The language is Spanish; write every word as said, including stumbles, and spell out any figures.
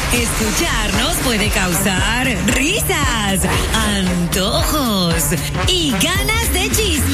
Escucharnos puede causar risas, antojos y ganas de chistes.